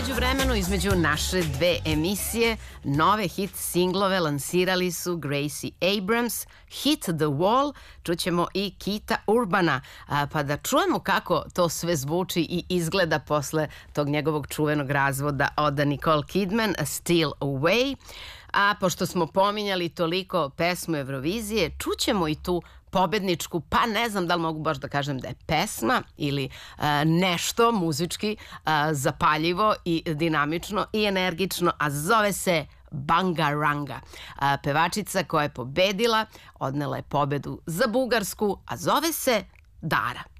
međuvremenu, između naše dve emisije, nove hit singlove lansirali su Gracie Abrams, Hit the Wall, čućemo i Kita Urbana, pa da čujemo kako to sve zvuči i izgleda posle tog njegovog čuvenog razvoda od Nicole Kidman, Steal Away. A pošto smo pominjali toliko pesmu Eurovizije, čućemo i tu pobedničku, pa ne znam da li mogu baš da kažem da je pesma ili nešto muzički zapaljivo i dinamično i energično, a zove se Bangaranga. Pevačica koja je pobedila, odnela je pobedu za Bugarsku, a zove se Dara.